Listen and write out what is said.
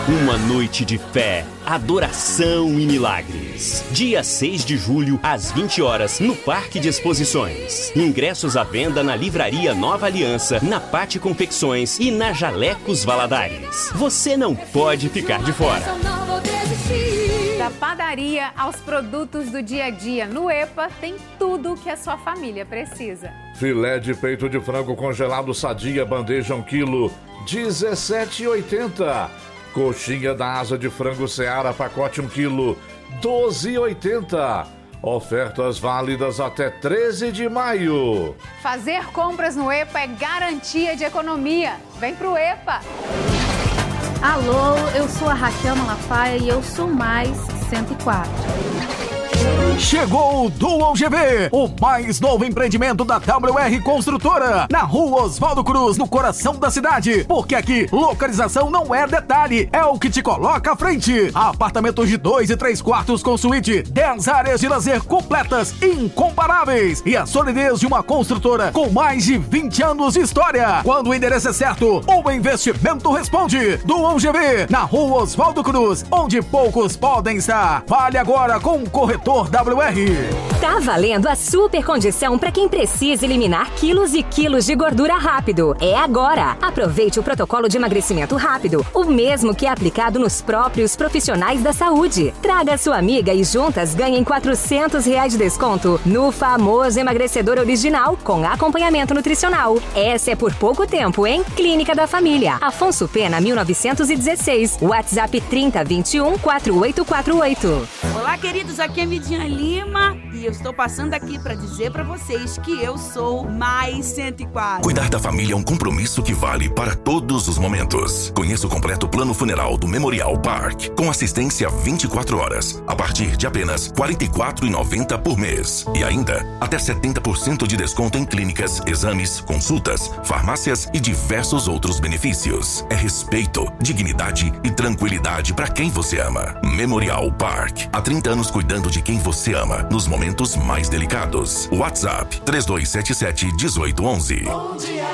Uma noite de fé, adoração e milagres. Dia 6 de julho, às 20 horas, no Parque de Exposições. Ingressos à venda na Livraria Nova Aliança, na Pátio Confecções e na Jalecos Valadares. Você não pode ficar de fora. Da padaria aos produtos do dia a dia, no EPA tem tudo o que a sua família precisa. Filé de peito de frango congelado Sadia, bandeja 1 kg, R$17,80. Coxinha da asa de frango Seara, pacote 1 kg, R$12,80. Ofertas válidas até 13 de maio. Fazer compras no EPA é garantia de economia. Vem pro EPA! Alô, eu sou a Raquel Malafaia e eu sou mais 104. Chegou o Dual GV, o mais novo empreendimento da WR Construtora, na Rua Oswaldo Cruz, no coração da cidade. Porque aqui, localização não é detalhe, é o que te coloca à frente. Apartamentos de 2 e 3 quartos com suíte, 10 áreas de lazer completas, incomparáveis. E a solidez de uma construtora com mais de 20 anos de história. Quando o endereço é certo, o investimento responde. Dual GV, na Rua Oswaldo Cruz, onde poucos podem estar. Fale agora com o corretor WR. Tá valendo a super condição para quem precisa eliminar quilos e quilos de gordura rápido. É agora! Aproveite o protocolo de emagrecimento rápido, o mesmo que é aplicado nos próprios profissionais da saúde. Traga sua amiga e juntas ganhem R$400 de desconto no famoso emagrecedor original com acompanhamento nutricional. Essa é por pouco tempo, hein? Clínica da Família, Afonso Pena, 1916. WhatsApp 3021-4848. Olá, queridos, aqui é Midinha Lima e eu estou passando aqui para dizer para vocês que eu sou mais 104. Cuidar da família é um compromisso que vale para todos os momentos. Conheça o completo plano funeral do Memorial Park, com assistência 24 horas, a partir de apenas R$ 44,90 por mês. E ainda, até 70% de desconto em clínicas, exames, consultas, farmácias e diversos outros benefícios. É respeito, dignidade e tranquilidade para quem você ama. Memorial Park, há 30 anos cuidando de quem você ama, nos momentos mais delicados. WhatsApp 3277-1811.